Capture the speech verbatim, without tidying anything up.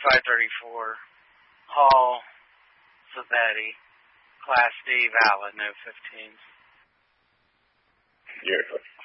five thirty-four, Hall, Savetti, Class D, valid, no fifteens. Beautiful.